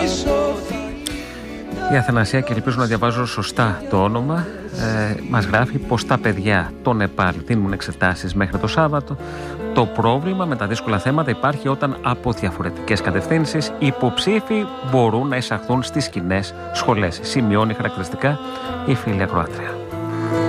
Η Αθανασία, και ελπίζω να διαβάζω σωστά το όνομα, μας γράφει πως τα παιδιά των Νεπάλ δίνουν εξετάσεις μέχρι το Σάββατο. Το πρόβλημα με τα δύσκολα θέματα υπάρχει όταν από διαφορετικές κατευθύνσεις οι υποψήφοι μπορούν να εισαχθούν στις κοινές σχολές. Σημειώνει χαρακτηριστικά η φίλη ακροάτρια.